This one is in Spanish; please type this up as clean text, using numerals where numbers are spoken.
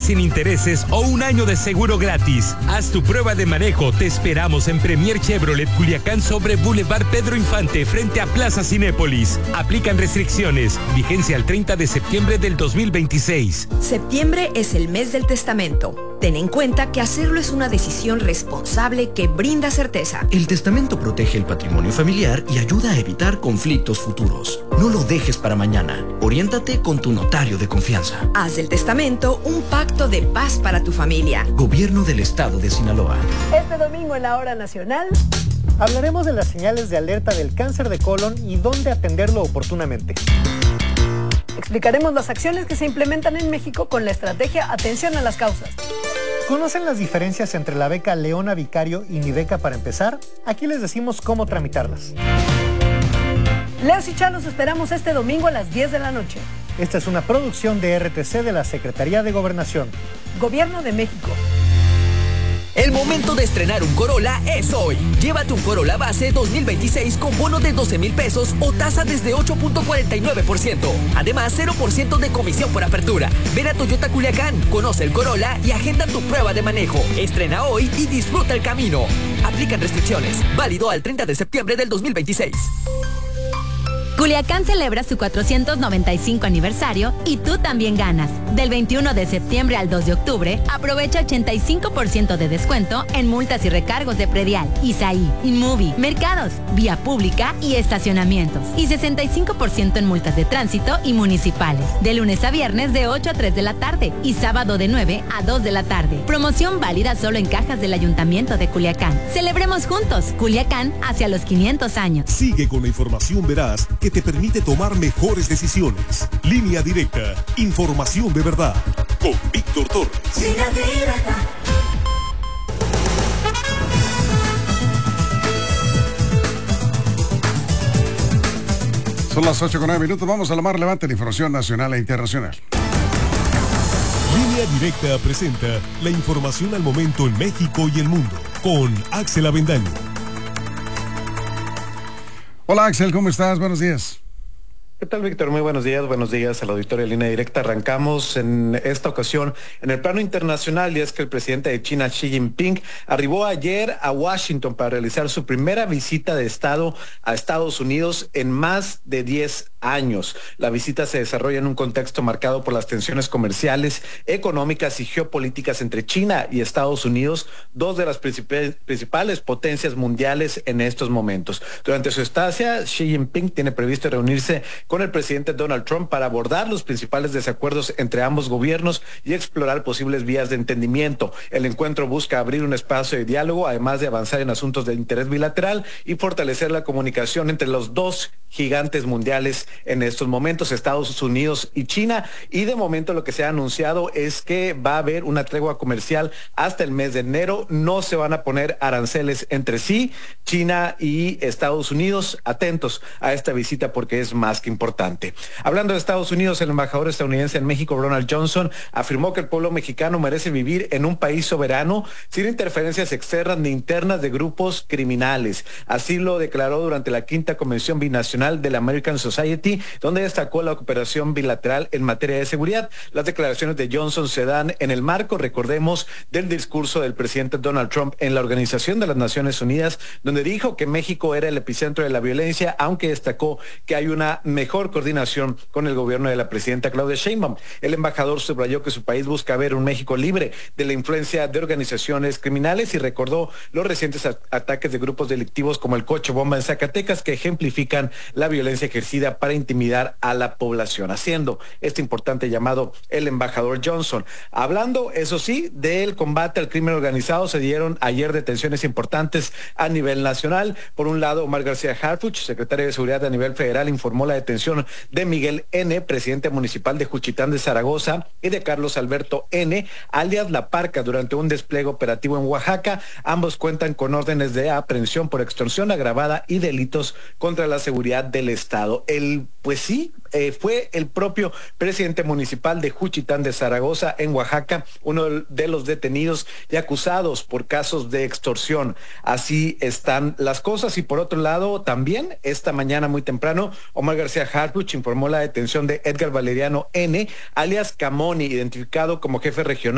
sin intereses o un año de seguro gratis. Haz tu prueba de manejo. Te esperamos en Premier Chevrolet Culiacán sobre Boulevard Pedro Infante frente a Plaza Cinépolis. Aplican restricciones. Vigencia al 30 de septiembre del 2026. Septiembre es el mes del testamento. Ten en cuenta que hacerlo es una decisión responsable que brinda certeza. El testamento protege el patrimonio familiar y ayuda a evitar conflictos futuros. No lo dejes para mañana. Oriéntate con tu notario de confianza. Haz del testamento un pacto de paz para tu familia. Gobierno del Estado de Sinaloa. Este domingo en la Hora Nacional hablaremos de las señales de alerta del cáncer de colon y dónde atenderlo oportunamente. Explicaremos las acciones que se implementan en México con la estrategia Atención a las Causas. ¿Conocen las diferencias entre la beca Leona Vicario y Mi Beca para Empezar? Aquí les decimos cómo tramitarlas. Leos y Chá los esperamos este domingo a las 10 de la noche. Esta es una producción de RTC de la Secretaría de Gobernación. Gobierno de México. El momento de estrenar un Corolla es hoy. Llévate un Corolla base 2026 con bono de 12,000 pesos o tasa desde 8.49%. Además, 0% de comisión por apertura. Ven a Toyota Culiacán, conoce el Corolla y agenda tu prueba de manejo. Estrena hoy y disfruta el camino. Aplican restricciones. Válido al 30 de septiembre del 2026. Culiacán celebra su 495 aniversario y tú también ganas. Del 21 de septiembre al 2 de octubre, aprovecha 85% de descuento en multas y recargos de predial, Isaí, Inmovie, mercados, vía pública y estacionamientos. Y 65% en multas de tránsito y municipales. De lunes a viernes de 8 a 3 de la tarde y sábado de 9 a 2 de la tarde. Promoción válida solo en cajas del Ayuntamiento de Culiacán. Celebremos juntos Culiacán hacia los 500 años. Sigue con la información veraz que te permite tomar mejores decisiones. Línea Directa. Información de verdad. Con Víctor Torres. Línea Directa. Son las 8:09. Vamos a lo más relevante de la información nacional e internacional. Línea Directa presenta la información al momento en México y el mundo. Con Axel Avendaño. Hola Axel, ¿cómo estás? Buenos días. ¿Qué tal, Víctor? Muy buenos días al auditorio de Línea Directa. Arrancamos en esta ocasión en el plano internacional, y es que el presidente de China, Xi Jinping, arribó ayer a Washington para realizar su primera visita de Estado a Estados Unidos en más de 10 años. La visita se desarrolla en un contexto marcado por las tensiones comerciales, económicas y geopolíticas entre China y Estados Unidos, dos de las principales potencias mundiales en estos momentos. Durante su estancia, Xi Jinping tiene previsto reunirse con el presidente Donald Trump para abordar los principales desacuerdos entre ambos gobiernos y explorar posibles vías de entendimiento. El encuentro busca abrir un espacio de diálogo, además de avanzar en asuntos de interés bilateral y fortalecer la comunicación entre los dos gigantes mundiales en estos momentos, Estados Unidos y China. Y de momento lo que se ha anunciado es que va a haber una tregua comercial hasta el mes de enero. No se van a poner aranceles entre sí, China y Estados Unidos. Atentos a esta visita porque es más que importante. Hablando de Estados Unidos, el embajador estadounidense en México, Ronald Johnson, afirmó que el pueblo mexicano merece vivir en un país soberano sin interferencias externas ni internas de grupos criminales. Así lo declaró durante la 5ª Convención Binacional de la American Society, donde destacó la cooperación bilateral en materia de seguridad. Las declaraciones de Johnson se dan en el marco, recordemos, del discurso del presidente Donald Trump en la Organización de las Naciones Unidas, donde dijo que México era el epicentro de la violencia, aunque destacó que hay una mejor coordinación con el gobierno de la presidenta Claudia Sheinbaum. El embajador subrayó que su país busca ver un México libre de la influencia de organizaciones criminales y recordó los recientes ataques de grupos delictivos como el Coche Bomba en Zacatecas, que ejemplifican la violencia ejercida para intimidar a la población, haciendo este importante llamado el embajador Johnson. Hablando, eso sí, del combate al crimen organizado, se dieron ayer detenciones importantes a nivel nacional. Por un lado, Omar García Harfuch, secretario de Seguridad a nivel federal, informó la detención de Miguel N., presidente municipal de Juchitán de Zaragoza, y de Carlos Alberto N., alias La Parca, durante un despliegue operativo en Oaxaca. Ambos cuentan con órdenes de aprehensión por extorsión agravada y delitos contra la seguridad del Estado. Fue el propio presidente municipal de Juchitán de Zaragoza en Oaxaca, uno de los detenidos y acusados por casos de extorsión. Así están las cosas. Y por otro lado, también esta mañana muy temprano, Omar García Harfuch informó la detención de Edgar Valeriano N., alias Camoni, identificado como jefe regional